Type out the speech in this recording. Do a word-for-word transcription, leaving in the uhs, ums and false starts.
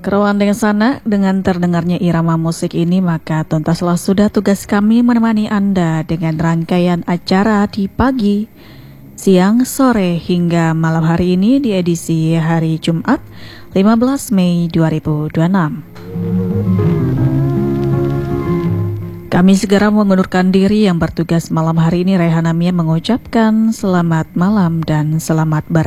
Kerwandeng sana, dengan terdengarnya irama musik ini, maka tuntaslah sudah tugas kami menemani Anda dengan rangkaian acara di pagi, siang, sore, hingga malam hari ini di edisi hari Jumat lima belas Mei dua ribu dua puluh enam. Kami segera mengundurkan diri. Yang bertugas malam hari ini Rehanamia mengucapkan selamat malam dan selamat ber